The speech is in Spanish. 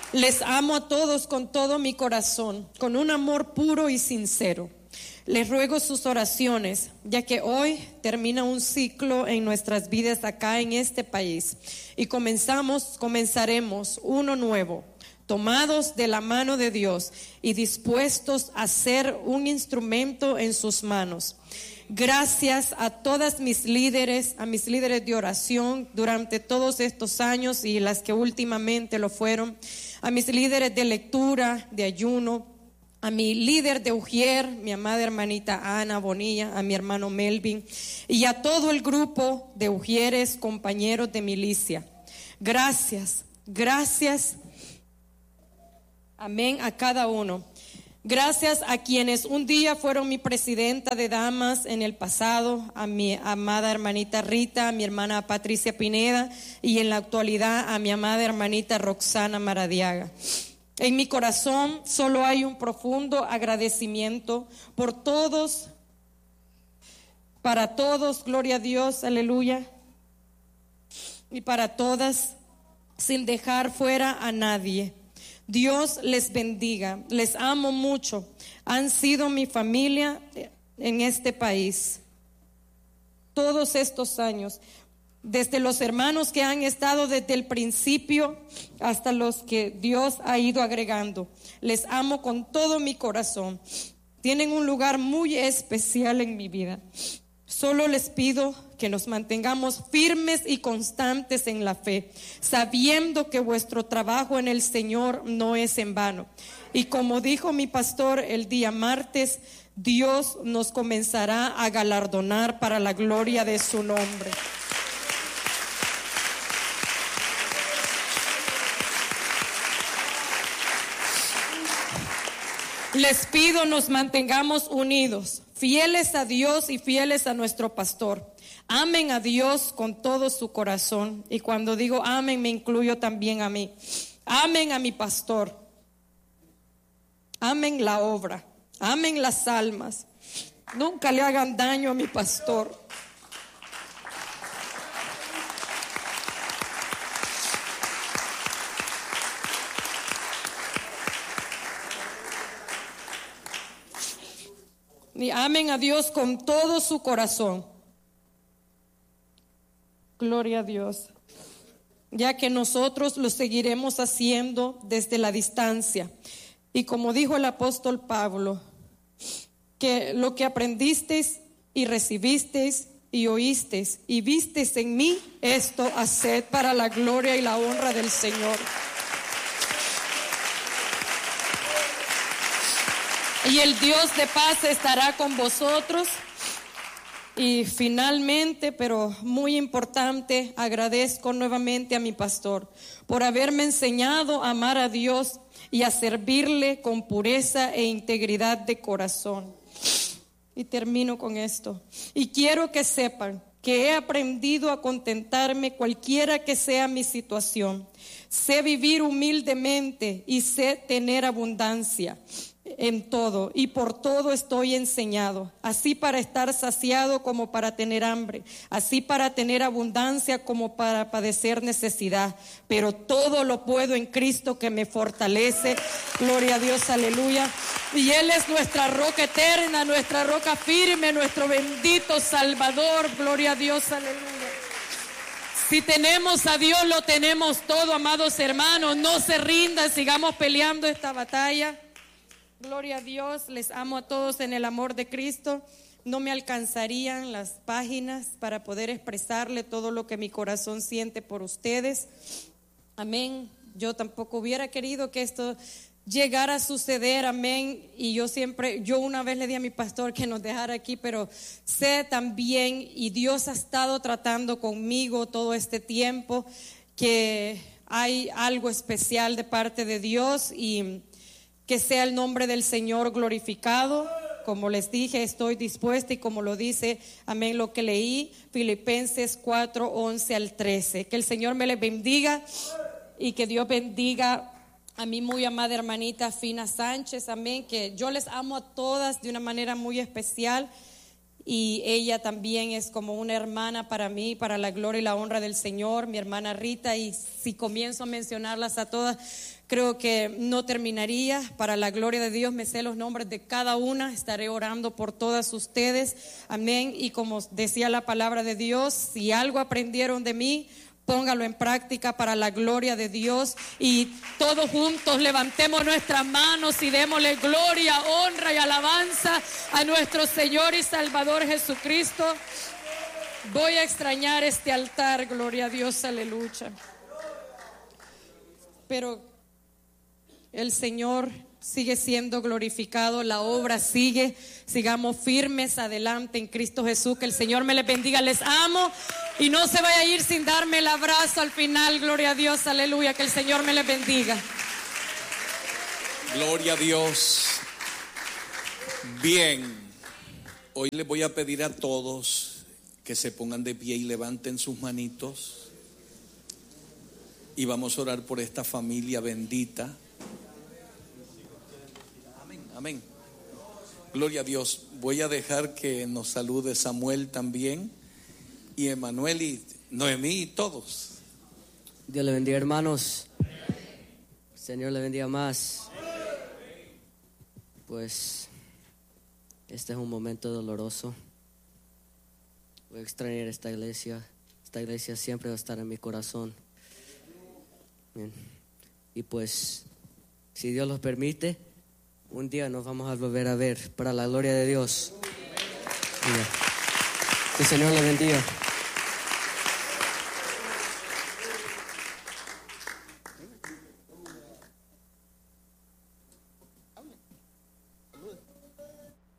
Les amo a todos con todo mi corazón, con un amor puro y sincero. Les ruego sus oraciones, ya que hoy termina un ciclo en nuestras vidas acá en este país y comenzaremos uno nuevo, tomados de la mano de Dios y dispuestos a ser un instrumento en sus manos. Gracias a todas a mis líderes de oración durante todos estos años y las que últimamente lo fueron, a mis líderes de lectura, de ayuno, a mi líder de Ujier, mi amada hermanita Ana Bonilla, a mi hermano Melvin y a todo el grupo de Ujieres, compañeros de milicia. Gracias, amén, a cada uno. Gracias a quienes un día fueron mi presidenta de damas en el pasado, a mi amada hermanita Rita, a mi hermana Patricia Pineda y en la actualidad a mi amada hermanita Roxana Maradiaga. En mi corazón solo hay un profundo agradecimiento por todos, para todos, gloria a Dios, aleluya, y para todas, sin dejar fuera a nadie. Dios les bendiga, les amo mucho, han sido mi familia en este país todos estos años, desde los hermanos que han estado desde el principio hasta los que Dios ha ido agregando. Les amo con todo mi corazón, tienen un lugar muy especial en mi vida. Solo les pido que nos mantengamos firmes y constantes en la fe, sabiendo que vuestro trabajo en el Señor no es en vano. Y como dijo mi pastor el día martes, Dios nos comenzará a galardonar para la gloria de su nombre. Les pido nos mantengamos unidos, fieles a Dios y fieles a nuestro pastor. Amen a Dios con todo su corazón. Y cuando digo amen, me incluyo también a mí. Amen a mi pastor. Amen la obra. Amen las almas. Nunca le hagan daño a mi pastor. Y amen a Dios con todo su corazón. Gloria a Dios. Ya que nosotros lo seguiremos haciendo desde la distancia. Y como dijo el apóstol Pablo, que lo que aprendisteis y recibisteis y oísteis y visteis en mí, esto haced para la gloria y la honra del Señor. Y el Dios de paz estará con vosotros. Y finalmente, pero muy importante, agradezco nuevamente a mi pastor por haberme enseñado a amar a Dios y a servirle con pureza e integridad de corazón. Y termino con esto. Y quiero que sepan que he aprendido a contentarme cualquiera que sea mi situación. Sé vivir humildemente y sé tener abundancia en todo, y por todo estoy enseñado, así para estar saciado como para tener hambre, así para tener abundancia como para padecer necesidad, pero todo lo puedo en Cristo que me fortalece. Gloria a Dios, aleluya. Y Él es nuestra roca eterna, nuestra roca firme, nuestro bendito Salvador. Gloria a Dios, aleluya. Si tenemos a Dios, lo tenemos todo, amados hermanos. No se rindan, sigamos peleando esta batalla. Gloria a Dios, les amo a todos en el amor de Cristo. No me alcanzarían las páginas para poder expresarle todo lo que mi corazón siente por ustedes. Amén. Yo tampoco hubiera querido que esto llegara a suceder, amén. Y yo una vez le di a mi pastor que nos dejara aquí, pero sé también, y Dios ha estado tratando conmigo todo este tiempo, que hay algo especial de parte de Dios y que sea el nombre del Señor glorificado. Como les dije, estoy dispuesta y como lo dice, amén, lo que leí, Filipenses 4, 11 al 13. Que el Señor me les bendiga y que Dios bendiga a mi muy amada hermanita Fina Sánchez, amén, que yo les amo a todas de una manera muy especial y ella también es como una hermana para mí, para la gloria y la honra del Señor, mi hermana Rita, y si comienzo a mencionarlas a todas, creo que no terminaría. Para la gloria de Dios me sé los nombres de cada una, estaré orando por todas ustedes, amén. Y como decía la palabra de Dios, si algo aprendieron de mí, póngalo en práctica para la gloria de Dios, y todos juntos levantemos nuestras manos y démosle gloria, honra y alabanza a nuestro Señor y Salvador Jesucristo. Voy a extrañar este altar, gloria a Dios, aleluya. Pero el Señor sigue siendo glorificado, la obra sigue, sigamos firmes adelante en Cristo Jesús. Que el Señor me les bendiga, les amo y no se vaya a ir sin darme el abrazo al final, gloria a Dios, aleluya, que el Señor me les bendiga. Gloria a Dios. Bien, hoy les voy a pedir a todos que se pongan de pie y levanten sus manitos y vamos a orar por esta familia bendita. Amén. Gloria a Dios. Voy a dejar que nos salude Samuel también, y Emanuel y Noemí y todos. Dios le bendiga, hermanos. Señor le bendiga más. Pues este es un momento doloroso. Voy a extrañar esta iglesia. Esta iglesia siempre va a estar en mi corazón. Bien. Y pues, si Dios los permite, un día nos vamos a volver a ver para la gloria de Dios. Que el Señor le bendiga.